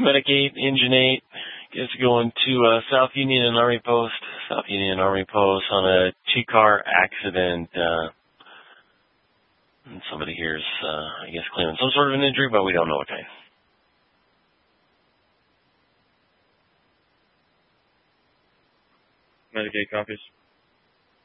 Medicaid, Engine 8 gets going to South Union and Army Post. South Union and Army Post on a two-car accident. And somebody here's, I guess, claiming some sort of an injury, but we don't know what kind. Medicaid copies.